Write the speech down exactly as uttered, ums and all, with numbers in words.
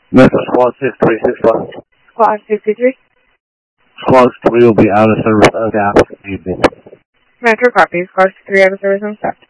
Metro Squad six three six five. Squad six two three. Squad three will be out of service on staff this evening. Metro copy. Squad six three out of service on staff.